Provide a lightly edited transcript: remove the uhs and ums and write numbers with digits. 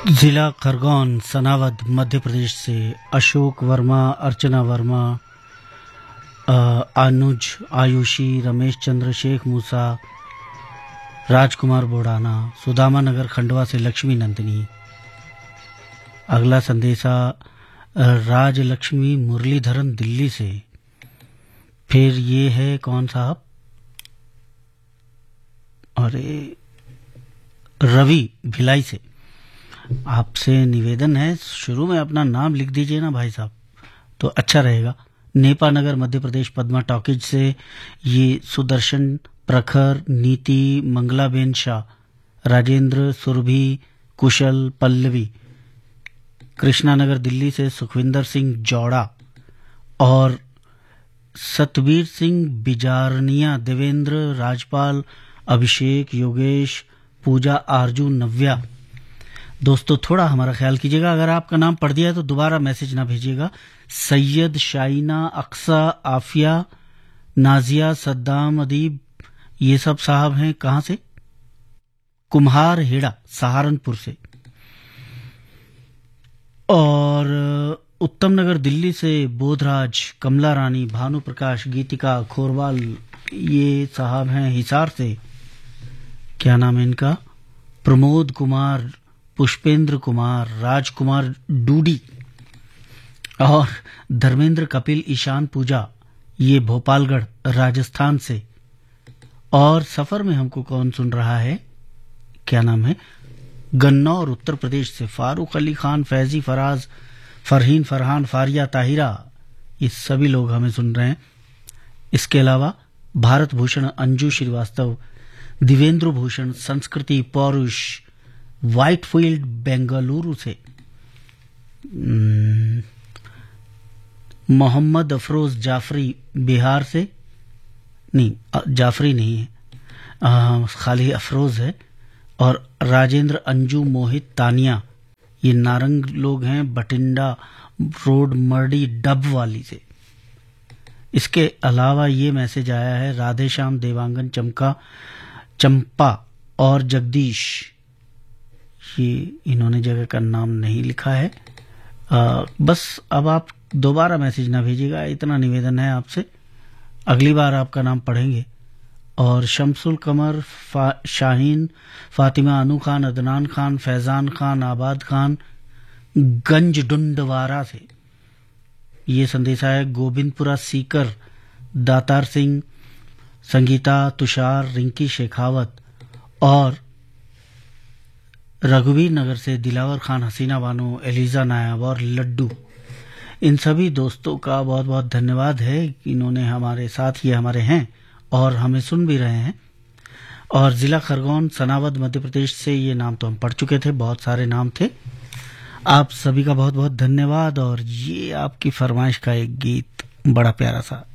जिला खरगोन सनावद मध्य प्रदेश से अशोक वर्मा, अर्चना वर्मा, अनुज, आयुषी, रमेश चंद्र, शेख मूसा, राजकुमार बोड़ाना, सुदामा नगर खंडवा से लक्ष्मी नंदिनी। अगला संदेशा राजलक्ष्मी मुरलीधरन दिल्ली से। फिर ये है कौन साहब? अरे रवि भिलाई से। आपसे निवेदन है शुरू में अपना नाम लिख दीजिए ना भाई साहब, तो अच्छा रहेगा। नेपा नगर मध्य प्रदेश पद्मा टॉकीज से ये सुदर्शन, प्रखर, नीति, मंगलाबेन शाह, राजेंद्र, सुरभि, कुशल, पल्लवी। कृष्णा नगर दिल्ली से सुखविंदर सिंह जौड़ा और सतबीर सिंह बिजारनिया, देवेंद्र, राजपाल, अभिषेक, योगेश, पूजा, आरजू, नव्या। दोस्तों थोड़ा हमारा ख्याल कीजिएगा, अगर आपका नाम पढ़ दिया है तो दोबारा मैसेज ना भेजिएगा। सैयद, शाइना, अक्सा, आफिया, नाजिया, सद्दाम, अदीब, ये सब साहब हैं कहां से? कुम्हार हेड़ा, सहारनपुर से। और उत्तम नगर दिल्ली से बोधराज, कमला रानी, भानु प्रकाश, गीतिका, खोरवाल, ये साहब हैं हिसार से। क्या नाम है इनका? प्रमोद कुमार, पुष्पेंद्र कुमार, राजकुमार डूडी और धर्मेंद्र, कपिल, ईशान, पूजा, ये भोपालगढ़ राजस्थान से। और सफर में हमको कौन सुन रहा है? क्या नाम है? गन्नौर उत्तर प्रदेश से फारूक अली खान, फैजी, फराज, फरहीन, फरहान, फारिया, ताहिरा, ये सभी लोग हमें सुन रहे हैं। इसके अलावा भारत भूषण, अंजू श्रीवास्तव, दिवेंद्र भूषण, संस्कृति, पौरुष, व्हाइटफील्ड बेंगलुरु से। मोहम्मद अफरोज जाफरी बिहार से। नहीं, जाफरी नहीं है, खाली अफरोज है। और राजेंद्र, अंजू, मोहित, तानिया, ये नारंग लोग हैं, बटिंडा रोड, मर्डी, डब वाली से। इसके अलावा ये मैसेज आया है राधे श्याम, देवांगन, चंपा और जगदीश, ये इन्होंने जगह का नाम नहीं लिखा है। बस अब आप दोबारा मैसेज ना भेजिएगा, इतना निवेदन है आपसे। अगली बार आपका नाम पढ़ेंगे। और शमसुल कमर, शाहीन, फातिमा, अनु खान, अदनान खान, फैजान खान, आबाद खान, गंज डुंडवारा से। ये संदेशा है गोविंदपुरा सीकर, दातार सिंह, संगीता, तुषार, रिंकी शेखावत और रघुवीर नगर से दिलावर खान, हसीना बानो, एलिजा नायब और लड्डू। इन सभी दोस्तों का बहुत बहुत धन्यवाद है कि इन्होंने हमारे साथ, ये हमारे हैं और हमें सुन भी रहे हैं। और जिला खरगोन सनावद मध्य प्रदेश से ये नाम तो हम पढ़ चुके थे, बहुत सारे नाम थे। आप सभी का बहुत बहुत धन्यवाद। और ये आपकी फरमाइश का एक गीत बड़ा प्यारा सा